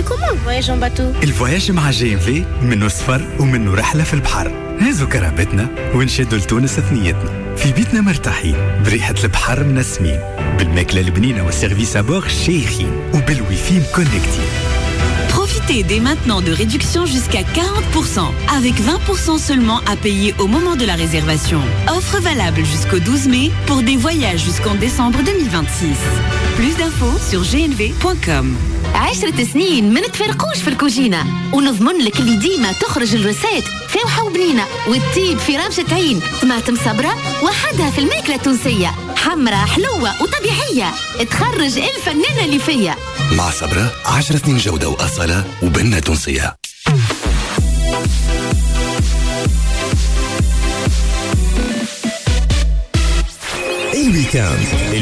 Et comment le voyage en bateau? الفواياج مع جي منه سفر ومنه رحلة في البحر. هزوا كرامتنا ونشدوا لتونس ثنيتنا. في بيتنا مرتاحين بريحة البحر منسمين بالماكلة البنينة والسيرفيس أبور شيخين وبالويفي مكونكتين. Profitez dès maintenant de réductions jusqu'à 40%, avec 20% seulement à payer au moment de la réservation. Offre valable jusqu'au 12 mai pour des voyages jusqu'en décembre 2026. Plus d'infos sur gnv.com. 10 سنين ما نتفرقوش في الكوجينة ونضمن لك اللي ديما تخرج الروسات فاوحة وبنينة والطيب في رمشة عين طماطم صبرة وحدها في الماكلة التونسية حمرة حلوة وطبيعية تخرج الفنانة اللي فيا مع صبرة 10 سنين جودة وأصالة وبنة تونسية. الويكاند